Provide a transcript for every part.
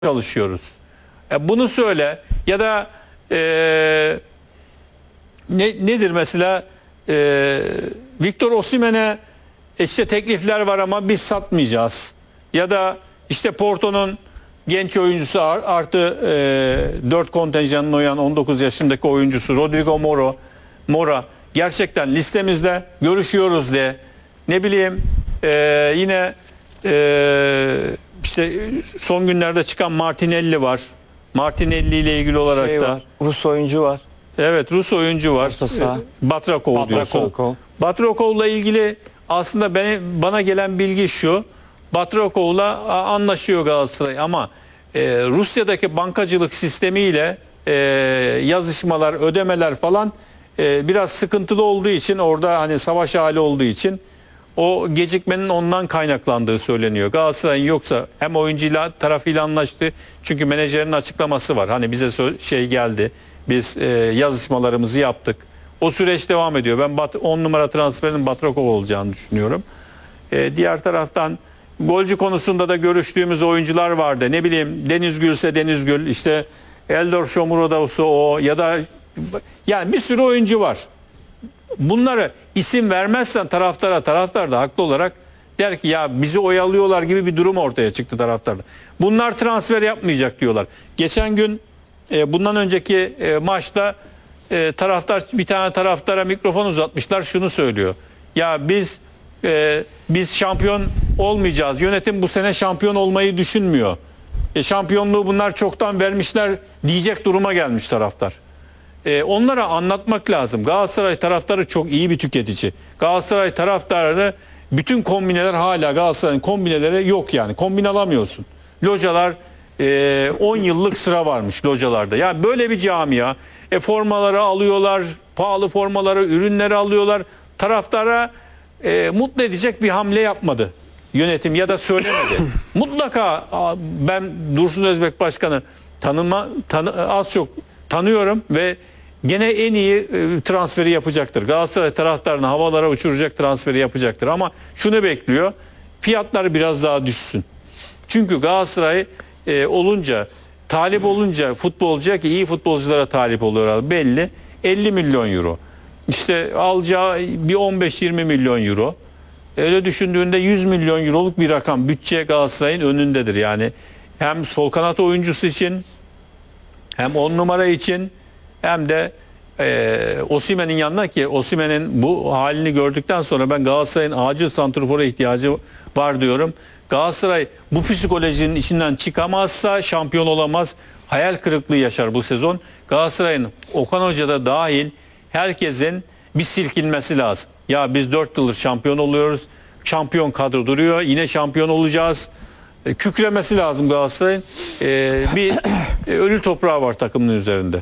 çalışıyoruz. Bunu söyle ya da nedir mesela Victor Osimhen'e işte teklifler var ama biz satmayacağız. Ya da işte Porto'nun genç oyuncusu artı 4 kontenjanına uyan 19 yaşındaki oyuncusu Rodrigo Mora gerçekten listemizde görüşüyoruz diye. Ne bileyim yine işte son günlerde çıkan Martinelli var. Martinelli ile ilgili olarak da Rus oyuncu var. Evet, Rus oyuncu var. Batrakov diyorsun. Batrakov'la ilgili aslında bana gelen bilgi şu. Batrakov'la anlaşıyor Galatasaray ama Rusya'daki bankacılık sistemiyle yazışmalar, ödemeler falan biraz sıkıntılı olduğu için, orada hani savaş hali olduğu için o gecikmenin ondan kaynaklandığı söyleniyor. Galatasaray'ın yoksa hem oyuncuyla tarafıyla anlaştı. Çünkü menajerin açıklaması var. Hani bize şey geldi. Biz yazışmalarımızı yaptık. O süreç devam ediyor. Ben 10 numara transferinin Batrakov olacağını düşünüyorum. Diğer taraftan golcü konusunda da görüştüğümüz oyuncular vardı. Ne bileyim Deniz Gülse Deniz Gül, işte Eldor Shomurodov'su o ya da yani bir sürü oyuncu var. Bunları isim vermezsen taraftar da haklı olarak der ki ya bizi oyalıyorlar gibi bir durum ortaya çıktı taraftarda. Bunlar transfer yapmayacak diyorlar. Geçen gün bundan önceki maçta bir tane taraftara mikrofon uzatmışlar, şunu söylüyor. Ya biz şampiyon olmayacağız. Yönetim bu sene şampiyon olmayı düşünmüyor. Şampiyonluğu bunlar çoktan vermişler diyecek duruma gelmiş taraftar. Onlara anlatmak lazım. Galatasaray taraftarı çok iyi bir tüketici. Galatasaray taraftarı bütün kombineler, hala Galatasaray'ın kombineleri yok yani. Kombine alamıyorsun. Localar 10 yıllık sıra varmış localarda. Yani böyle bir camia. Formaları alıyorlar, pahalı formaları, ürünleri alıyorlar. Taraftara mutlu edecek bir hamle yapmadı yönetim ya da söylemedi. Mutlaka ben Dursun Özbek Başkanı az çok tanıyorum ve gene en iyi transferi yapacaktır. Galatasaray taraftarını havalara uçuracak transferi yapacaktır. Ama şunu bekliyor. Fiyatlar biraz daha düşsün. Çünkü Galatasaray talip olunca futbolcuya, ki iyi futbolculara talip oluyor belli. 50 milyon euro. İşte alacağı bir 15-20 milyon euro. Öyle düşündüğünde 100 milyon euroluk bir rakam. Bütçe Galatasaray'ın önündedir. Yani hem sol kanat oyuncusu için, hem 10 numara için, hem de Osimhen'in yanına, ki Osimhen'in bu halini gördükten sonra ben Galatasaray'ın acil santrfora ihtiyacı var diyorum. Galatasaray bu psikolojinin içinden çıkamazsa şampiyon olamaz. Hayal kırıklığı yaşar bu sezon. Galatasaray'ın, Okan Hoca da dahil, herkesin bir silkinmesi lazım. Ya biz 4 yıldır şampiyon oluyoruz. Şampiyon kadro duruyor. Yine şampiyon olacağız. Kükremesi lazım Galatasaray'ın. Bir ölü toprağı var takımın üzerinde.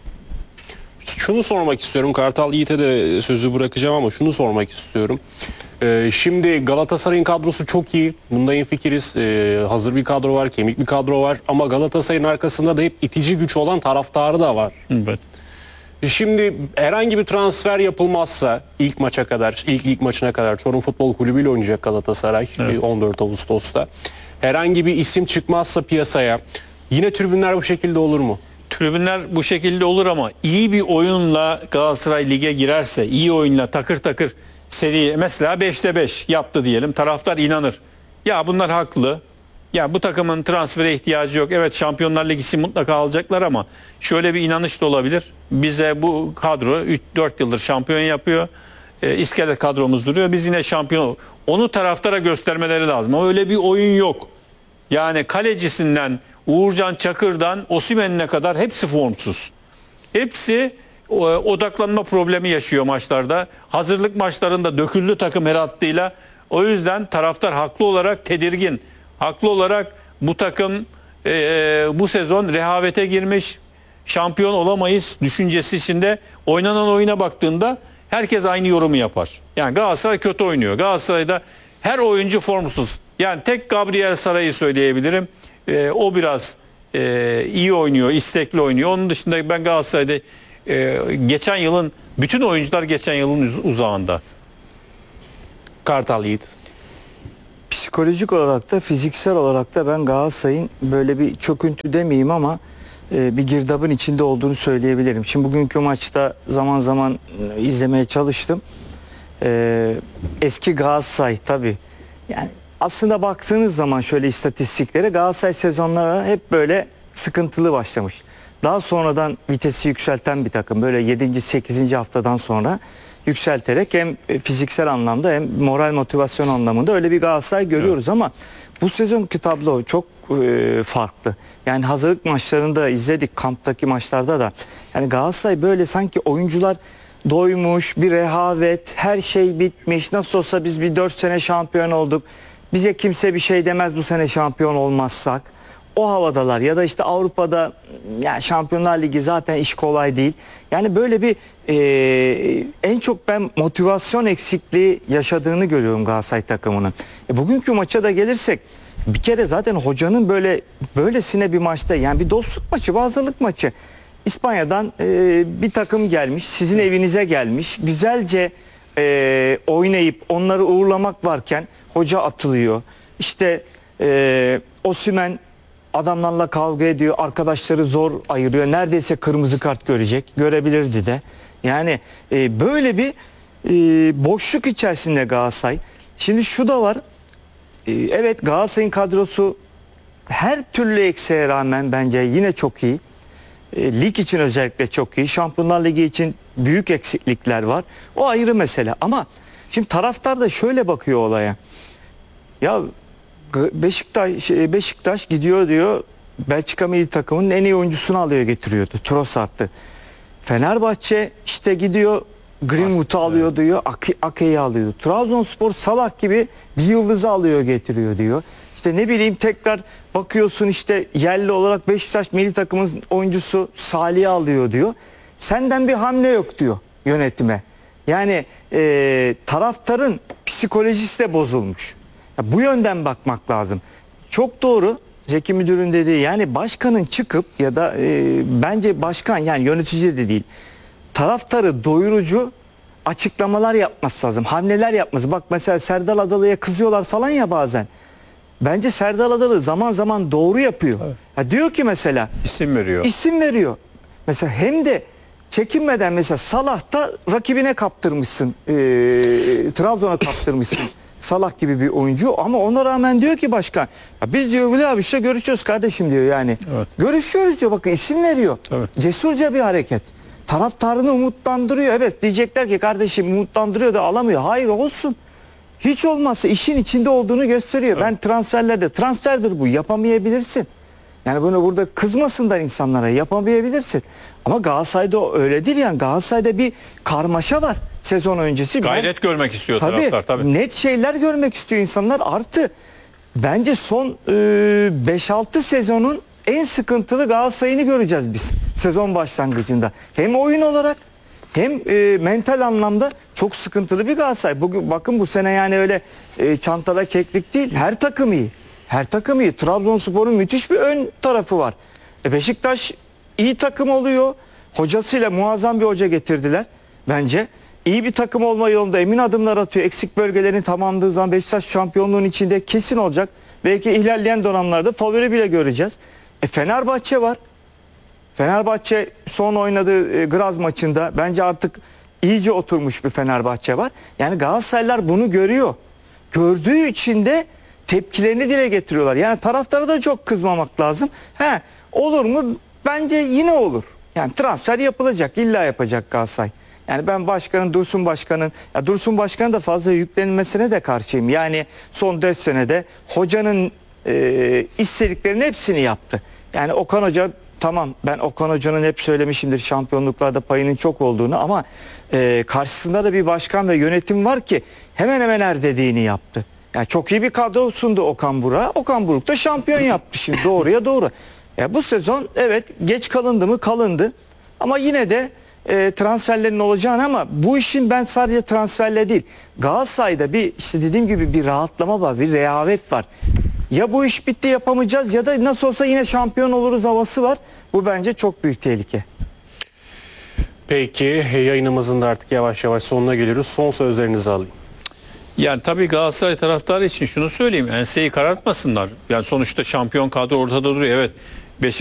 Şunu sormak istiyorum. Kartal Yiğit'e de sözü bırakacağım ama şunu sormak istiyorum. Şimdi Galatasaray'ın kadrosu çok iyi. Bunda hemfikiriz. Hazır bir kadro var, kemik bir kadro var. Ama Galatasaray'ın arkasında da hep itici güç olan taraftarı da var. Evet. Şimdi herhangi bir transfer yapılmazsa ilk maçına kadar Çorum Futbol Kulübü ile oynayacak Galatasaray, evet, 14 Ağustos'ta. Herhangi bir isim çıkmazsa piyasaya yine tribünler bu şekilde olur mu? Tribünler bu şekilde olur ama iyi bir oyunla Galatasaray lige girerse, iyi oyunla takır takır seri, mesela 5'te 5 yaptı diyelim, taraftar inanır. Ya bunlar haklı. Ya bu takımın transfere ihtiyacı yok. Evet, Şampiyonlar Ligi için mutlaka alacaklar ama şöyle bir inanış da olabilir. Bize bu kadro 3-4 yıldır şampiyon yapıyor. İskelet kadromuz duruyor. Biz yine şampiyon. Onu taraftara göstermeleri lazım. Ama öyle bir oyun yok. Yani kalecisinden Uğurcan Çakır'dan Osimhen'ine kadar hepsi formsuz. Hepsi odaklanma problemi yaşıyor maçlarda. Hazırlık maçlarında döküldü takım her hattıyla. O yüzden taraftar haklı olarak tedirgin. Haklı olarak bu takım bu sezon rehavete girmiş, şampiyon olamayız düşüncesi içinde. Oynanan oyuna baktığında herkes aynı yorumu yapar. Yani Galatasaray kötü oynuyor. Galatasaray'da her oyuncu formsuz. Yani tek Gabriel Saray'ı söyleyebilirim. O biraz iyi oynuyor, istekli oynuyor. Onun dışında ben Galatasaray'da geçen yılın bütün oyuncular geçen yılın uzağında. Kartal Yiğit. psikolojik olarak da fiziksel olarak da ben Galatasaray'ın böyle bir çöküntü demeyeyim ama bir girdabın içinde olduğunu söyleyebilirim. Şimdi bugünkü maçta zaman zaman izlemeye çalıştım. Eski Galatasaray tabii. Yani aslında baktığınız zaman şöyle istatistiklere Galatasaray sezonlara hep böyle sıkıntılı başlamış. Daha sonradan vitesi yükselten bir takım. Böyle 7. 8. haftadan sonra yükselterek hem fiziksel anlamda hem moral motivasyon anlamında öyle bir Galatasaray görüyoruz. Evet. Ama bu sezonki tablo çok farklı. Yani hazırlık maçlarında izledik, kamptaki maçlarda da. Yani Galatasaray böyle sanki oyuncular doymuş, bir rehavet, her şey bitmiş. Nasıl olsa biz bir 4 sene şampiyon olduk. Bize kimse bir şey demez bu sene şampiyon olmazsak. O havadalar ya da işte Avrupa'da yani Şampiyonlar Ligi zaten iş kolay değil. Yani böyle bir en çok ben motivasyon eksikliği yaşadığını görüyorum Galatasaray takımının. Bugünkü maça da gelirsek bir kere zaten hocanın böylesine bir maçta yani bir dostluk maçı, bir hazırlık maçı. İspanya'dan bir takım gelmiş, sizin evinize gelmiş. Güzelce oynayıp onları uğurlamak varken hoca atılıyor. İşte Osimhen adamlarla kavga ediyor. Arkadaşları zor ayırıyor. Neredeyse kırmızı kart görecek. Görebilirdi de. Yani böyle bir boşluk içerisinde Galatasaray. Şimdi şu da var. Evet, Galatasaray'ın kadrosu her türlü eksiğe rağmen bence yine çok iyi. Lig için özellikle çok iyi. Şampiyonlar Ligi için büyük eksiklikler var. O ayrı mesele. Ama şimdi taraftar da şöyle bakıyor olaya. Ya Beşiktaş gidiyor diyor, Belçika milli takımının en iyi oyuncusunu alıyor getiriyordu. Trossard'ı. Fenerbahçe işte gidiyor Greenwood'u alıyor diyor. Ake'yi alıyor. Trabzonspor Salah gibi bir yıldızı alıyor getiriyor diyor. İşte ne bileyim tekrar bakıyorsun işte yerli olarak Beşiktaş milli takımının oyuncusu Salih'i alıyor diyor. Senden bir hamle yok diyor yönetime. Yani taraftarın psikolojisi de bozulmuş. Ya bu yönden bakmak lazım. Çok doğru Zeki Müdür'ün dediği, yani başkanın çıkıp ya da bence başkan yani yönetici de değil, taraftarı doyurucu açıklamalar yapması lazım. Hamleler yapması. Bak mesela Serdal Adalı'ya kızıyorlar falan ya bazen. Bence Serdal Adalı zaman zaman doğru yapıyor. Evet. Ya diyor ki mesela isim veriyor. İsim veriyor. Mesela hem de çekinmeden mesela Salah'ta rakibine kaptırmışsın. Trabzon'a kaptırmışsın. Salah gibi bir oyuncu ama ona rağmen diyor ki başkan, ya biz diyor Veli abi işte görüşüyoruz kardeşim diyor yani. Evet. Görüşüyoruz diyor, bakın isim veriyor. Evet. Cesurca bir hareket. Taraftarını umutlandırıyor. Evet, diyecekler ki kardeşim umutlandırıyor da alamıyor. Hayır, olsun. Hiç olmazsa işin içinde olduğunu gösteriyor. Evet. Ben transferdir bu, yapamayabilirsin. Yani bunu burada kızmasınlar insanlara, yapamayabilirsin. Ama Galatasaray'da öyle değil yani. Galatasaray'da bir karmaşa var sezon öncesi. Gayret görmek istiyor taraftar tabii. Net şeyler görmek istiyor insanlar. Artı bence son 5-6 sezonun en sıkıntılı Galatasaray'ını göreceğiz biz sezon başlangıcında. Hem oyun olarak hem mental anlamda çok sıkıntılı bir Galatasaray. Bugün bakın bu sene yani öyle çantada keklik değil. Her takım iyi. Her takım iyi. Trabzonspor'un müthiş bir ön tarafı var. Beşiktaş iyi takım oluyor. Hocasıyla muazzam bir hoca getirdiler bence. İyi bir takım olma yolunda emin adımlar atıyor. Eksik bölgelerini tamamladığı zaman Beşiktaş şampiyonluğun içinde kesin olacak. Belki ilerleyen dönemlerde favori bile göreceğiz. Fenerbahçe var. Fenerbahçe son oynadığı Graz maçında bence artık iyice oturmuş bir Fenerbahçe var. Yani Galatasaraylılar bunu görüyor. Gördüğü için de tepkilerini dile getiriyorlar. Yani taraftara da çok kızmamak lazım. Olur mu? Bence yine olur. Yani transfer yapılacak. İlla yapacak Galatasaray. Yani ben Dursun Başkan'ın da fazla yüklenilmesine de karşıyım. Yani son 4 senede hocanın istediklerinin hepsini yaptı. Yani Okan Hoca, tamam, ben Okan Hoca'nın hep söylemişimdir şampiyonluklarda payının çok olduğunu ama karşısında da bir başkan ve yönetim var ki hemen hemen her dediğini yaptı. Yani çok iyi bir kadro sundu Okan Buruk'a. Okan Buruk da şampiyon yaptı şimdi, doğruya doğru. Ya bu sezon evet geç kalındı mı kalındı ama yine de transferlerin olacağını, ama bu işin ben sadece transferle değil, Galatasaray'da bir işte dediğim gibi bir rahatlama var, bir rehavet var. Ya bu iş bitti yapamayacağız ya da nasıl olsa yine şampiyon oluruz havası var. Bu bence çok büyük tehlike. Peki yayınımızın da artık yavaş yavaş sonuna geliyoruz. Son sözlerinizi alayım. Yani tabii Galatasaray taraftarı için şunu söyleyeyim. Enseyi karartmasınlar. Yani sonuçta şampiyon kadro ortada duruyor. Evet.